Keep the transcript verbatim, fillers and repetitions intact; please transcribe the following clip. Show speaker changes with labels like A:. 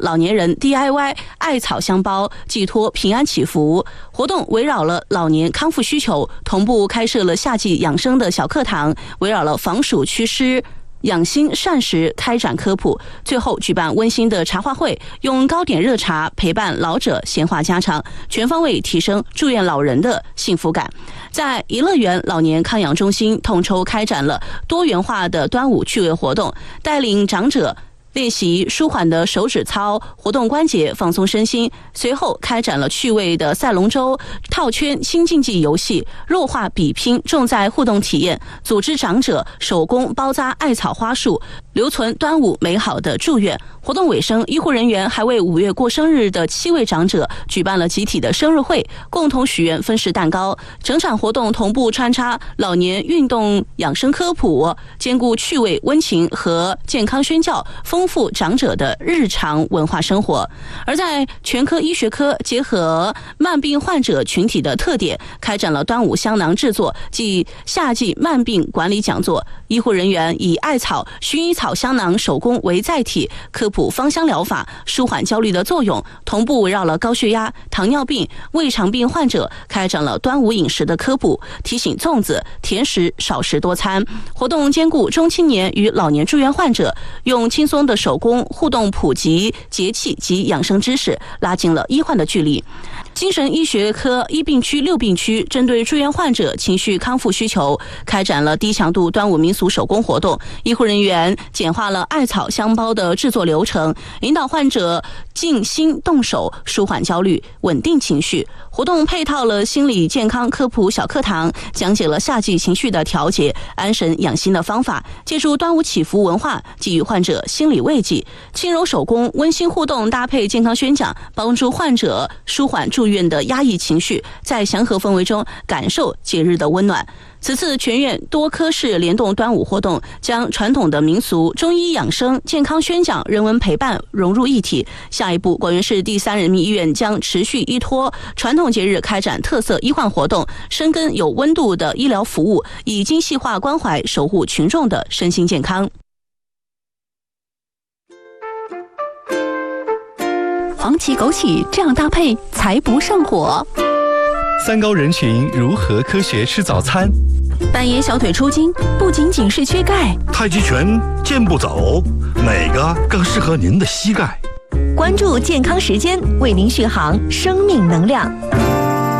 A: 老年人 D I Y 艾草香包，寄托平安祈福。活动围绕了老年康复需求，同步开设了夏季养生的小课堂，围绕了防暑祛湿、养心膳食开展科普，最后举办温馨的茶话会，用糕点热茶陪伴老者闲话家常，全方位提升住院老人的幸福感。在颐乐园老年康养中心统筹开展了多元化的端午趣味活动，带领长者练习舒缓的手指操，活动关节，放松身心。随后开展了趣味的赛龙舟、套圈新竞技游戏，弱化比拼，重在互动体验，组织长者手工包扎艾草花束，留存端午美好的祝愿。活动尾声，医护人员还为五月过生日的七位长者举办了集体的生日会，共同许愿，分食蛋糕。整场活动同步穿插老年运动养生科普，兼顾趣味温情和健康宣教，丰富长者的日常文化生活。而在全科医学科结合慢病患者群体的特点，开展了端午香囊制作暨夏季慢病管理讲座。医护人员以艾草、薰衣草香囊手工为载体，科普芳香疗法舒缓焦虑的作用，同步围绕了高血压、糖尿病、胃肠病患者，开展了端午饮食的科普，提醒粽子、甜食少食多餐。活动兼顾中青年与老年住院患者，用轻松的手工互动普及节气及养生知识，拉近了医患的距离。精神医学科一病区、六病区针对住院患者情绪康复需求，开展了低强度端午民俗手工活动。医护人员简化了艾草香包的制作流程，引导患者静心动手，舒缓焦虑，稳定情绪。活动配套了心理健康科普小课堂，讲解了夏季情绪的调节、安神养心的方法，借助端午祈福文化，给予患者心理慰藉。轻柔手工、温馨互动搭配健康宣讲，帮助患者舒缓住院的压抑情绪，在祥和氛围中感受节日的温暖。此次全院多科室联动端午活动，将传统的民俗、中医养生、健康宣讲、人文陪伴融入一体。下一步，广元市第三人民医院将持续依托传统节日开展特色医患活动，深耕有温度的医疗服务，以精细化关怀守护群众的身心健康。
B: 黄芪枸杞这样搭配才不上火。
C: 三高人群如何科学吃早餐？
B: 半夜小腿抽筋不仅仅是缺钙，
D: 太极拳、健步走，哪个更适合您的膝盖？
E: 关注健康时间，为您续航生命能量。